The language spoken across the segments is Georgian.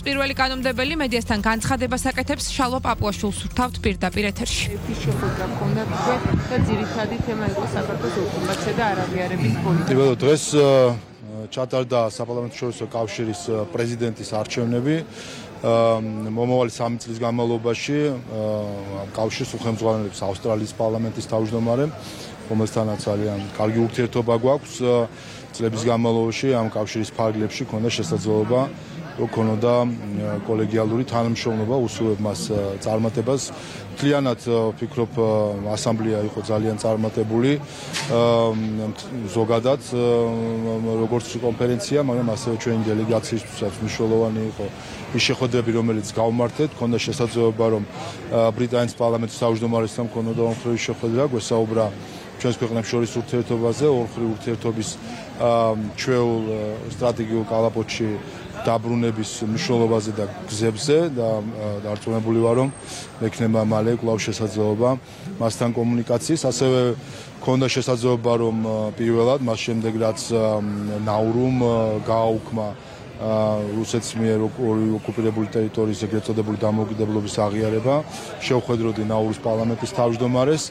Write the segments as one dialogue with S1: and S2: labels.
S1: პირველი კანონმდებელი მედიასთან განცხადებას აკეთებს შალვა პაპუაშვილს ვრთავთ პირდაპირ ეთერში.
S2: შეხვედრა ქონდა და ძირითადი თემა იყო საქართველოს ოკუპაცია და არაღიარების პოლიტიკა.
S3: დღეს ჩატარდა საპარლამენტო შორისო კავშირის პრეზიდენტის არჩევნები. მომავალი 3 წლის განმავლობაში კავშირს უხელმძღვანელებს ავსტრალიის პარლამენტის თავმჯდომარე, რომელთანაც ძალიან კარგი ურთიერთობა გვაქვს. წლების განმავლობაში ამ კავშირის ფარგლებში ქონდა შესაძლებლობა ქონოდა კოლეგიალური თანამშრომლობა უსულებ მას წარმატებას. მთლიანად ვფიქრობ ასამბლეა იყო ძალიან წარმატებული ზოგადად როგორც კონფერენცია, მაგრამ ასევე ჩვენი დელეგაციისთვისაც მნიშვნელოვანი იყო ის შეხვედრები, რომელიც გავმართეთ. ქონდა შესაძლებლობა რომ ბრიტანეთის პარლამენტის თავმჯდომარესთან ქონოდა ორმხრივი შეხვედრა, გვესაუბრა ჩვენს ქვეყნებს შორის ურთიერთობაზე, ორმხრივი ურთიერთობის ჩვეულ სტრატეგიულ კალაპოტში დაბრუნების მნიშვნელობაზე და გზებზე და დარწმუნებული ვარ რომ მექნება მალე კვლავ შესაძლებლობა მასთან კომუნიკაციის. ასევე ქონდა შესაძლებლობა რომ პირველად მას შემდეგ რაც ნაურუმ გააუქმა რუსეთის მიერ ოკუპირებული ტერიტორიის ეგრეთ წოდებული დამოუკიდებლობის აღიარება, შევხვედროდი ნაურუს პარლამენტის თავმჯდომარეს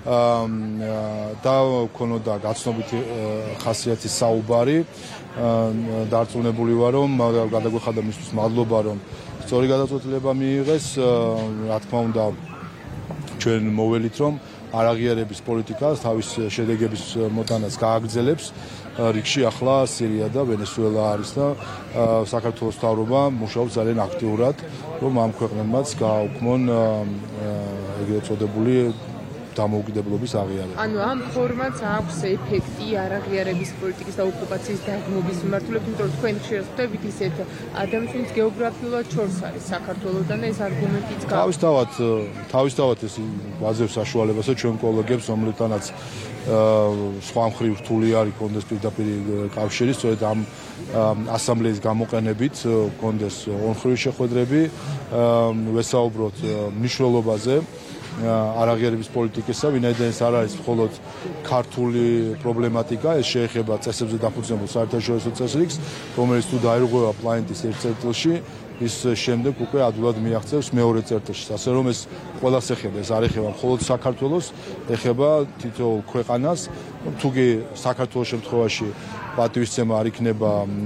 S3: და ქონოდა გაცნობითი ხასიათის საუბარი. დარწმუნებული ვარ რომ გადაგვეხადა მისთვის მადლობა რომ სწორი გადაწყვეტილება მიიღეს. რა თქმა უნდა ჩვენ მოველით რომ არაღიარების პოლიტიკა თავის შედეგების მოტანას გააგრძელებს. რიგში ახლა სირია და ვენესუელა არის და საქართველოს მთავრობა მუშაობს ძალიან აქტიურად რომ ამ ქვეყნებმაც გააუქმონ ეგრეთ წოდებული დამოუკიდებლობის აღიარება.
S2: ანუ ამ ფორმატს აქვს ეფექტი არაღიარების პოლიტიკის და ოკუპაციის დაგმობის მიმართულებით, იმიტომ რომ თქვენ ხშირად ხვდებით ისეთ ადამიანს, ვინც გეოგრაფიულად შორს არის საქართველოსთან და ეს არგუმენტიც
S3: თავისთავად ეს ვაძებს საშუალებას ჩვენ კოლეგებს, რომლითანაც სხვა მხრივ რთული არის კონდეს პირდაპირ კავშირი, სწორედ ამ ასამბლეის გამოყენებით კონდეს ორმხრივი შეხვედრები, ვესაუბროთ მნიშვნელობაზე არაღიარების პოლიტიკისა, ვინაიდან ეს არ არის მხოლოდ ქართული პრობლემატიკა, ეს შეეხება წესებზე დაფუძნებულ საერთაშორისო წესრიგს, რომელიც თუ დაირღვევა პლანეტის ერთ წერტილში, ის შემდეგ უკვე ადვილად მიაღწევს მეორე წერტილში. ასე რომ ეს ყველას ეხება, ეს არ ეხება მხოლოდ საქართველოს, ეხება თითოეულ ქვეყანას. თუ კი საქართველოს შემთხვევაში პატივისცემა არ იქნება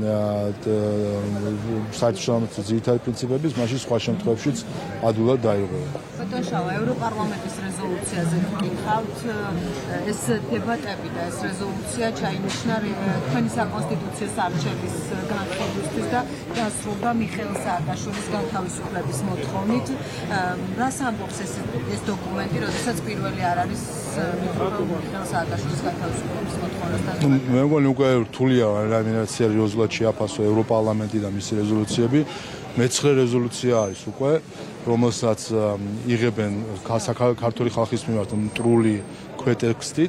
S3: საერთაშორისო ძირითადი პრინციპების, მაშინ სხვა შემთხვევებშიც ადვილად დაირღვევა.
S4: ბატონშავა, ევროპარლამენტის რეზოლუციაზე ვკითხავთ, ეს დებატები და ეს რეზოლუცია ჩაინიშნა თქვენი საკონსტიტუციო არჩევის განხილვისთვის და დასრულდა მიხეილ სააკაშვილის განთავისუფლების მოთხოვნით. რას ამბობს ეს დოკუმენტი, როდესაც პირველი არ არის მიხეილ სააკაშვილის განთავისუფლების მოთხოვნასთან?
S3: მე მგონი უკვე რთულია რამინაცია რეზოლუცია შეაფასო ევროპარლამენტიდან მისი რეზოლუციები. მე-9 რეზოლუცია არის უკვე, რომელსაც იღებენ ქართული ხალხის მიმართ მტრული ქვეტექსტით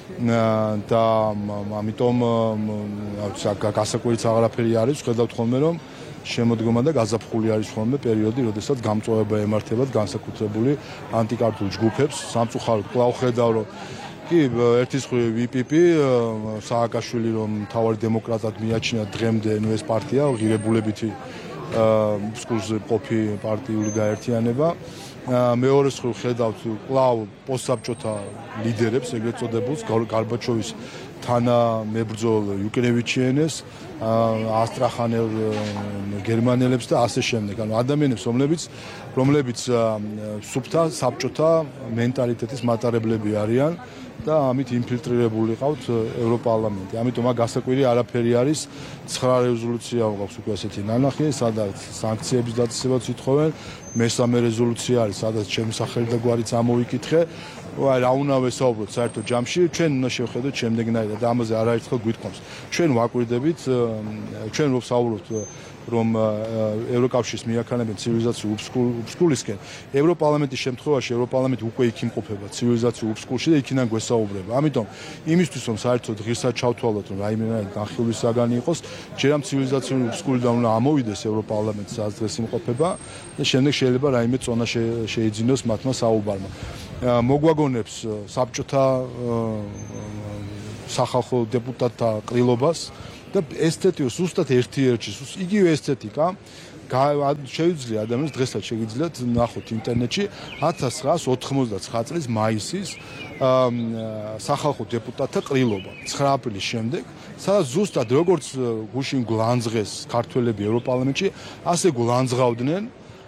S3: და ამიტომ გასაკვირიც აღარაფერი არის. ხედავთ ხოლმე რომ შემოდგომა და გაზაფხული არის ხოლმე პერიოდი, როდესაც გამწვავება ემართებათ განსაკუთრებული ანტიკართულ ჯგუფებს. სამწუხაროდ კვლავ ხედავ რომ კი ერთის მხრივ VPP სააკაშვილი რომ მთავარი დემოკრატად მიაჩნია დღემდე ეს პარტია ღირებულებითი მსგავსი ყოფი პარტიული გაერთიანება. მეორე მხრივ ხედავთ კვლავ პოსტსაბჭოთა ლიდერებს, ეგრეთ წოდებულს გარბაჩოვის თანამებრძოლ იუკრევიჩიენეს, ასტრახანელ გერმანელებს და ასე შემდეგ. ანუ ადამიანებს, რომლებიც სუფთა საბჭოთა მენტალიტეტის მატარებლები არიან და ამით ინფილტრირებული ყავთ ევროპარლამენტი. ამიტომ აქ გასაკვირი არაფერი არის. 9 რეზოლუცია გვაქვს უკვე ესეთი ნანახი, სადაც სანქციების დაწესებაც ითხოვენ. მე-3 რეზოლუცია არის, სადაც ჩემი სახელი და გვარიც ამოვიკითხე. რა უნდა ვესაუბროთ საერთო ჯამში, ჩვენ უნდა შევხედოთ შემდეგნაირად და ამაზე არაერთხელ გვითხოვს. ჩვენ ვაკვირდებით, ჩვენ ვსაუბრობთ რომ ევროკავშირის მიაქანებენ ცივილიზაციურ უბსკულისკენ. ევროპარლამენტის შემთხვევაში ევროპარლამენტი უკვე იქ იმყოფება ცივილიზაციურ უბსკულში და იქიდან გვესაუბრება. ამიტომ იმისთვის რომ საერთოდ ღირსად ჩავთვალოთ რომ რაიმე განხილვის საგანი იყოს, ჯერ ამ ცივილიზაციურ უბსკულიდან უნდა ამოვიდეს ევროპარლამენტი, სადაც დღეს იმყოფება და შემდეგ შეიძლება რაიმე წონა შეიძინოს მათმა საუბარმა. მოგვაგონებს საბჭოთა სახალხო დეპუტატთა ყრილობას და ესთეტიო ზუსტად ერთი იგივე ესთეტიკა შეუძლია ადამიანს დღესაც შეგიძლიათ ნახოთ ინტერნეტში 1999 წლის მაისის სახალხო დეპუტატთა ყრილობა 9 აპრილის შემდეგ, სადაც ზუსტად როგორც გუშინ გულანძღეს ქართველები ევროპარლამენტში, ასე გულანძღავდნენ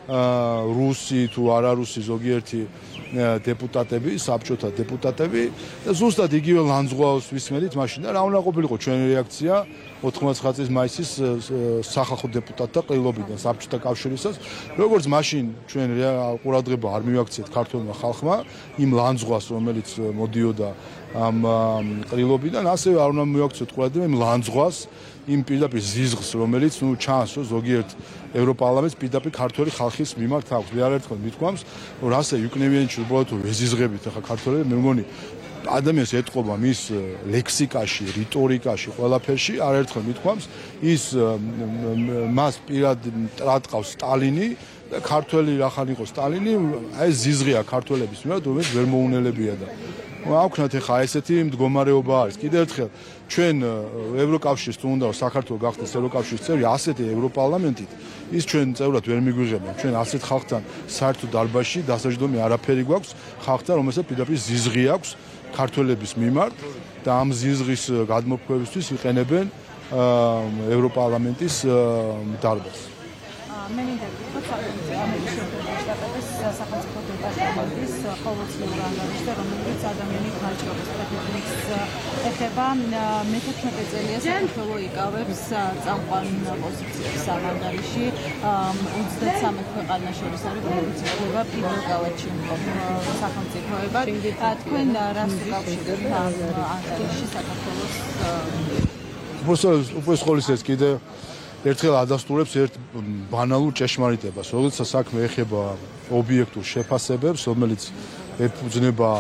S3: რუსი თუ არარუსი ზოგიერთი დეპუტატები, საბჭოთა დეპუტატები და ზუსტად იგივე ლანძღვაოს ვისმენთ მაშინ და რა უნდა ყოფილიყო ჩვენი რეაქცია 99 წლის მაისის სახალხო დეპუტატთა ყრილობიდან საბჭოთა კავშირისას, როგორც მაშინ ჩვენ ყურადღება არ მივაქციეთ ქართულმა ხალხმა იმ ლანძღვას, რომელიც მოდიოდა ამ ყრილობიდან, ასევე არ უნდა მივაქციოთ ყურადღება იმ ლანძღვას, იმ პირდაპირ ზიზღს, რომელიც ჩანს, რომ ზოგიერთ ევროპარლამენტს პირდაპირ ქართველი ხალხის მიმართ აქვს. მე არაერთხელ მithქვამს, რომ რასე იუკნევიანში უბრალოდ ვეზიზღებით ახლა ქართველები, მე მგონი ადამიანს ეტყობა მის ლექსიკაში, რიტორიკაში, ყველაფერში, არაერთხელ მithქვამს, ის მას პირად ტრატყავს სტალინი და ქართველი რახან იყო სტალინი, აი ზიზღია ქართველების მიმართ, რომელიც ვერ მოუნელებია და აქვთ ახლა ესეთი მდგომარეობა არის. კიდევ ერთხელ ჩვენ ევროკავშირს თუ უნდა საქართველოს გახდეს ევროკავშირის წევრი, ასეთი ევროპარლამენტით ის ჩვენ წევრად ვერ მიგვიღებენ. ჩვენ ასეთ ხალხთან საერთო დარბაზში დასაჯდომი არაფერი გვაქვს, ხალხთან, რომელსაც პირდაპირ ზიზღი აქვს ქართველების მიმართ და ამ ზიზღის გადმოფხვევისთვის იყენებენ ევროპარლამენტის დარბაზს.
S4: მე მინდა ვთქვათ ამერიკის შეერთებული შტატების სახელმწიფო დეპარტამენტის ყოველწლიურ ანალიზზე, რომელიც ადამიანის ხარჯების პროფილს ეხება, მე-15 წელია საქართველო იკავებს წამყვან პოზიციებს ამ ანგარიში 33 ქვეყანას შორის არის, რომელიც ითვლება პირველ კალათში სახელმწიფოებად. თქვენ რას უკავშირებთ ამ ანგარიში საქართველოს?
S3: უბრალოდ ყოველთვის კიდე ერთხელ ადასტურებს ერთ ბანალურ ჭეშმარიტებას, როდესაც საქმე ეხება ობიექტურ შეფასებებს, რომელიც ეფუძნება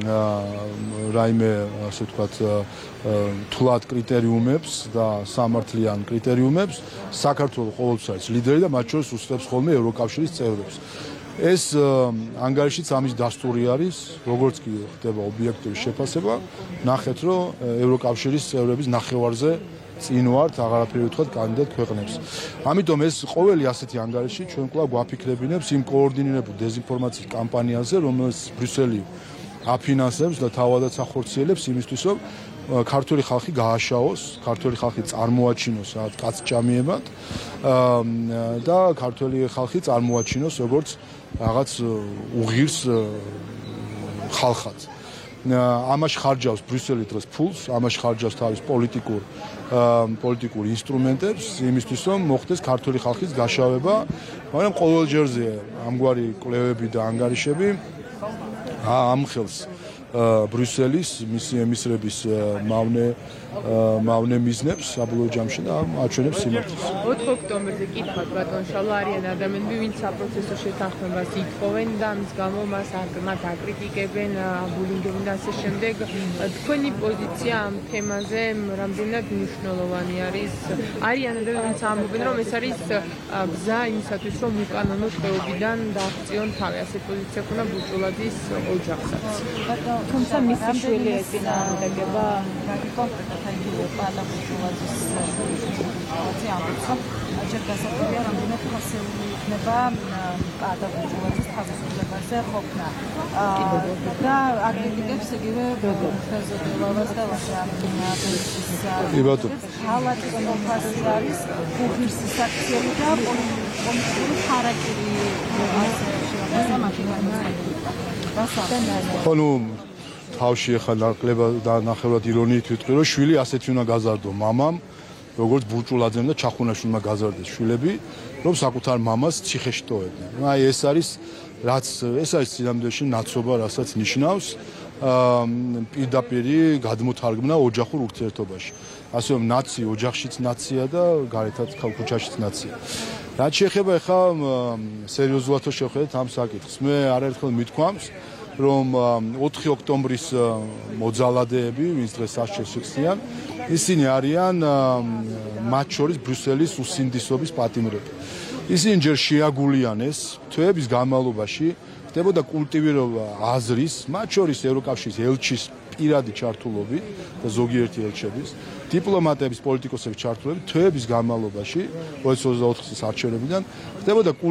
S3: რაიმე, ასე ვთქვათ, თვლად კრიტერიუმებს და სამართლიან კრიტერიუმებს, საქართველოს ყოველთვის არის ლიდერი და მათ შორის უსწრებს ხოლმე ევროკავშირის წევრებს. ეს ანგარიშიც ამის დასტური არის, როგორც კი ხდება ობიექტური შეფასება, ნახეთ, რომ ევროკავშირის წევრების ნახევარზე წინ ვართ, აღარაფერი ვთქვათ კანდიდატ ქვეყნებს. ამიტომ ეს ყოველი ასეთი ანგარიში ჩვენ კვლავ გვაფიქრებინებს იმ კოორდინირებულ დეზინფორმაციის კამპანიაზე, რომელიც ბრიუსელი აფინანსებს და თავადაც ახორციელებს იმისთვის, რომ ქართული ხალხი გააშაოს, ქართული ხალხი წარმოაჩინოს რაღაც კაცჭამიებად და ქართული ხალხი წარმოაჩინოს როგორც რაღაც უღირს ხალხად. ამაში ხარჯავს ბრიუსელი დღეს ფულს, ამაში ხარჯავს თავის პოლიტიკურ ინსტრუმენტებს იმისთვის, რომ მოხდეს ქართული ხალხის გაშავება, მაგრამ ყოველ ჯერზე ამგვარი კვლევები და ანგარიშები ამხელს ბრიუსელის მისი ემისრების მავნე მიზნებს საბოლოო ჯამში და აჩვენებს სიმართლეს.
S2: 4 ოქტომბერზე კითხავთ ბატონ შალვა, არიან ადამიანები, ვინც საპროცესო შეთანხმებას ითხოვენ და ამის გამო მას აკრიტიკებენ, აბულინგებენ და ასე შემდეგ. თქვენი პოზიცია ამ თემაზე რამდენად მნიშვნელოვანი არის? არიან ადამიანები, ვინც ამბობენ, რომ ეს არის გზა იმისათვის, რომ უკანონო ტყვეობიდან დააღწიონ თავი. ასეთ პოზიცია ქონა ბურჭულაძის ოჯახსაც.
S4: თუმცა მისი შვილი ეწინააღმდეგება კონკრეტულად პატა ბურჭულაძის შვილი ამბობს, რომ ჯერ გასაგებია რამდენად ფასეული იქნება პატა ბურჭულაძის თავისუფლებაზე ყოფნა და აკრიტიკებს იგივე ხეზოდილოვას და ვაშა ხალხი კონფასი არის უღირსის აქციები და პოლიტიკური ხარაკტერი ასე შეგვიძლია მაშინ
S3: ხო, თავში ახლა ნაკლებად და ნახევრად ირონიით ვიტყვი, რომ შვილი ასეთი უნდა გაზარდო მამამ, როგორც ბურჭულაძემ და ჩახუნაშვილმა გაზარდეს შვილები, რომ საკუთარ მამას ციხეში ტოვებდნენ. აი ეს არის წინამძღოლში ნაცობა, რასაც ნიშნავს პირდაპირი გადმოთარგმნა ოჯახურ ურთიერთობაში. ასე რომ ნაცი ოჯახშიც ნაცია და გარეთაც ქუჩაშიც ნაცია. რაც შეეხება ახლა სერიოზულად შევხედეთ ამ საკითხს. მე არაერთხელ მithქვამს, რომ 4 ოქტომბრის მოძალადეები, ვინც დღეს ასჩევს იქციან, ისინი არიან მათ შორის ბრიუსელის უსინდისობის პატიმრები. ისინი ჯერ შეაგულიან ეს თვეების განმავლობაში, ხდებოდა კულტივირება აზრის, მათ შორის ევროკავშირის ელჩის პირადი ჩართულობით და ზოგიერთი ელჩების, დიპლომატების, პოლიტიკოსების ჩართულობით თვეების განმავლობაში 2024 წლის არჩევნებიდან ხდებოდა